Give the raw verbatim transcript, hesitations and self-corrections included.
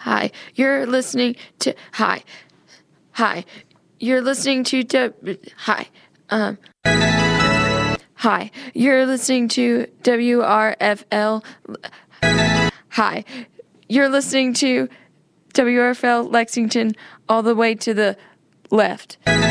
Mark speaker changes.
Speaker 1: Hi, you're listening to Hi. Hi. You're listening to W Hi. Um Hi. You're listening to W R F L. Hi. You're listening to W R F L Lexington all the way to the left.